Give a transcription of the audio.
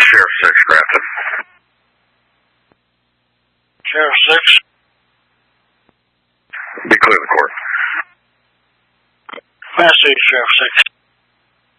Sheriff 6, Grafton. Sheriff 6. Be clear of the court. Massey, Sheriff 6.